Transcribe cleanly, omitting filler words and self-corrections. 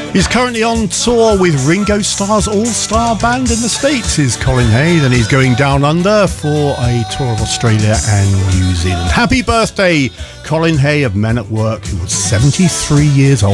He's currently on tour with Ringo Starr's all-star band in the States, is Colin Hay. Then he's going down under for a tour of Australia and New Zealand. Happy birthday, Colin Hay of Men at Work, who was 73 years old.